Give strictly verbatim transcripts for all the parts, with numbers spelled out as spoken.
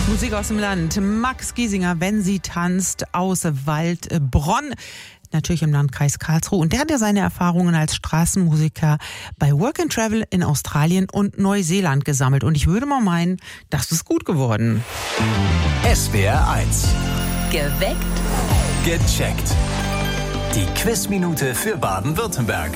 Musik aus dem Land. Max Giesinger, Wenn sie tanzt, aus Waldbronn. Natürlich im Landkreis Karlsruhe. Und der hat ja seine Erfahrungen als Straßenmusiker bei Work and Travel in Australien und Neuseeland gesammelt. Und ich würde mal meinen, das ist gut geworden. S W R eins. Geweckt. Gecheckt. Die Quizminute für Baden-Württemberg.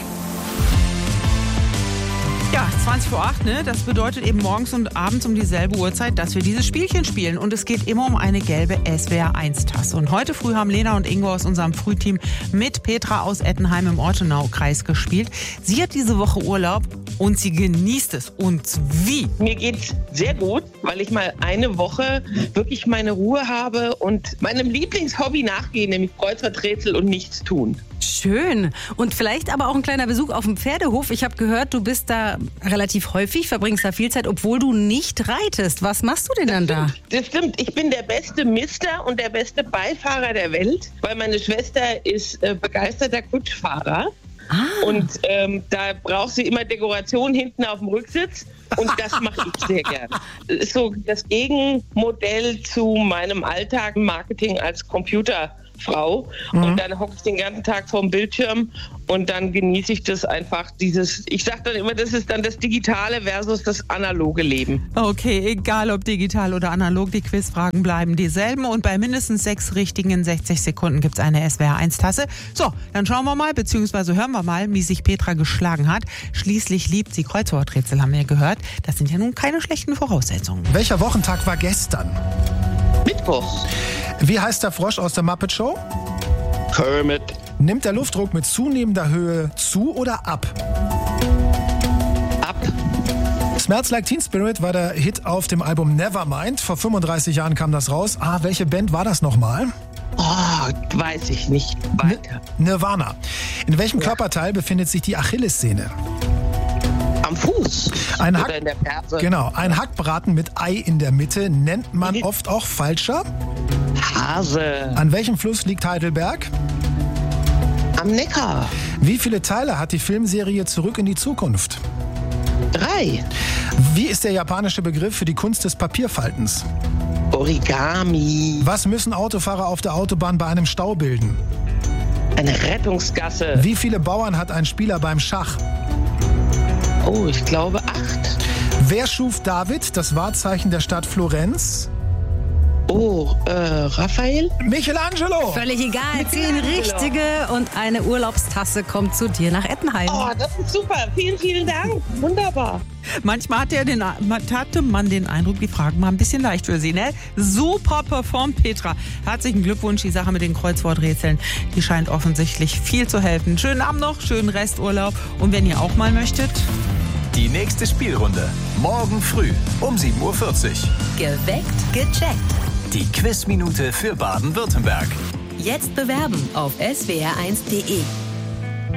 Ja, zwanzig vor acht, ne? Das bedeutet eben morgens und abends um dieselbe Uhrzeit, dass wir dieses Spielchen spielen. Und es geht immer um eine gelbe S W R eins Tasse. Und heute früh haben Lena und Ingo aus unserem Frühteam mit Petra aus Ettenheim im Ortenau-Kreis gespielt. Sie hat diese Woche Urlaub und sie genießt es. Und wie? Mir geht's sehr gut, weil ich mal eine Woche wirklich meine Ruhe habe und meinem Lieblingshobby nachgehe, nämlich Kreuzworträtsel und nichts tun. Schön. Und vielleicht aber auch ein kleiner Besuch auf dem Pferdehof. Ich habe gehört, du bist da relativ häufig, verbringst da viel Zeit, obwohl du nicht reitest. Was machst du denn dann da? Das stimmt. Ich bin der beste Mister und der beste Beifahrer der Welt, weil meine Schwester ist äh, begeisterter Kutschfahrer. Ah. Und ähm, da braucht sie immer Dekoration hinten auf dem Rücksitz. Und das mache ich sehr gerne. Das ist so das Gegenmodell zu meinem Alltag im Marketing als Computerfrau. Mhm. Und dann hocke ich den ganzen Tag vorm Bildschirm und dann genieße ich das einfach, dieses, ich sage dann immer, das ist dann das digitale versus das analoge Leben. Okay, egal ob digital oder analog, die Quizfragen bleiben dieselben und bei mindestens sechs richtigen in sechzig Sekunden gibt es eine S W R eins Tasse. So, dann schauen wir mal, beziehungsweise hören wir mal, wie sich Petra geschlagen hat. Schließlich liebt sie Kreuzworträtsel, haben wir gehört. Das sind ja nun keine schlechten Voraussetzungen. Welcher Wochentag war gestern? Mittwoch. Wie heißt der Frosch aus der Muppet Show? Kermit. Nimmt der Luftdruck mit zunehmender Höhe zu oder ab? Ab. Smells Like Teen Spirit war der Hit auf dem Album Nevermind. Vor fünfunddreißig Jahren kam das raus. Ah, welche Band war das nochmal? Oh, weiß ich nicht. Weiter. Nirvana. In welchem ja. Körperteil befindet sich die Achillessehne? Am Fuß. Ein Oder Hack- in der Ferse. Genau, ein Hackbraten mit Ei in der Mitte nennt man Mhm. oft auch Falscher. Hase. An welchem Fluss liegt Heidelberg? Am Neckar. Wie viele Teile hat die Filmserie Zurück in die Zukunft? Drei. Wie ist der japanische Begriff für die Kunst des Papierfaltens? Origami. Was müssen Autofahrer auf der Autobahn bei einem Stau bilden? Eine Rettungsgasse. Wie viele Bauern hat ein Spieler beim Schach? Oh, ich glaube acht. Wer schuf David, das Wahrzeichen der Stadt Florenz? Oh, äh, Raphael? Michelangelo! Völlig egal. Zehn richtige und eine Urlaubstasse kommt zu dir nach Ettenheim. Oh, das ist super. Vielen, vielen Dank. Wunderbar. Manchmal hat er den, hatte man den Eindruck, die Fragen waren ein bisschen leicht für sie, ne? Super performt, Petra. Herzlichen Glückwunsch, die Sache mit den Kreuzworträtseln, die scheint offensichtlich viel zu helfen. Schönen Abend noch, schönen Resturlaub und wenn ihr auch mal möchtet... Die nächste Spielrunde. Morgen früh um sieben Uhr vierzig. Geweckt, gecheckt. Die Quizminute für Baden-Württemberg. Jetzt bewerben auf s w r eins punkt d e.